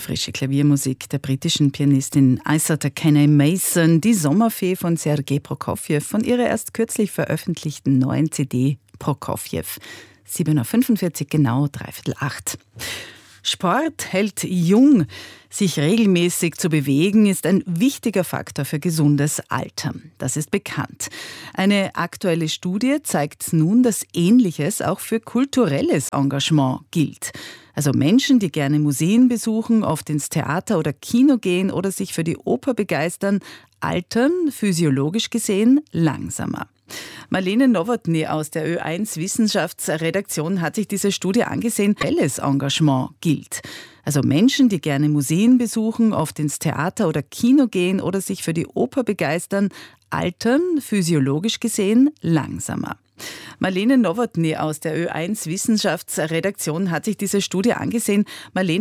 frische Klaviermusik der britischen Pianistin Isata Kenny Mason, die Sommerfee von Sergei Prokofjew von ihrer erst kürzlich veröffentlichten neuen CD Prokofjew. 7.45 Uhr, genau 7:45. Sport hält jung. Sich regelmäßig zu bewegen ist ein wichtiger Faktor für gesundes Altern. Das ist bekannt. Eine aktuelle Studie zeigt nun, dass Ähnliches auch für kulturelles Engagement gilt. Also Menschen, die gerne Museen besuchen, oft ins Theater oder Kino gehen oder sich für die Oper begeistern, altern physiologisch gesehen langsamer. Marlene Nowotny aus der Ö1 Wissenschaftsredaktion hat sich diese Studie angesehen. Kulturelles Engagement gilt. Also Menschen, die gerne Museen besuchen, oft ins Theater oder Kino gehen oder sich für die Oper begeistern, altern physiologisch gesehen langsamer. Marlene Nowotny aus der Ö1 Wissenschaftsredaktion hat sich diese Studie angesehen. Marlene